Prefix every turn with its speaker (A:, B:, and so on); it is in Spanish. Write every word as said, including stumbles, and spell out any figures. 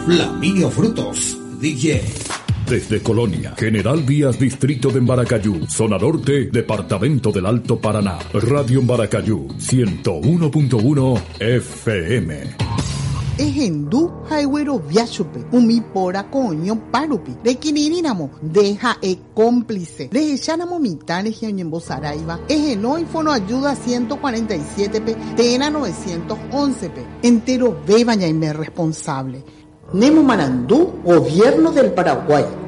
A: Flaminio Frutos, D J.
B: Desde Colonia, General Vías, Distrito de Embaracayú, Zona Norte, Departamento del Alto Paraná. Radio Embaracayú, ciento uno punto uno F M.
C: Ejendu Highway Viachupe, Umi Pora Coño Parupi, de Kinirinamo, deja e cómplice, de Shanamo Mitane Gionyembo Saraiva, Ejenoi Fono Ayuda ciento cuarenta y siete P, Tena novecientos once P, entero Bebañaime responsable. Nemo Marandú, Gobierno del Paraguay.